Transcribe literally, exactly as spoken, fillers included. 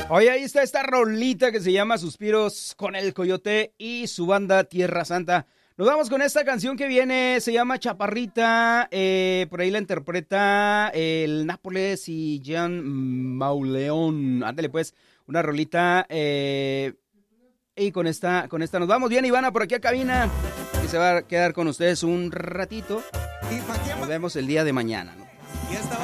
Oye, ahí está esta rolita que se llama Suspiros con el Coyote y su banda Tierra Santa. Nos vamos con esta canción que viene, se llama Chaparrita, eh, por ahí la interpreta el Nápoles y Jean Mauleón. Ándale pues, una rolita, eh, y con esta, con esta nos vamos. Bien, Ivana, por aquí a cabina, que se va a quedar con ustedes un ratito. Nos vemos el día de mañana, ¿no?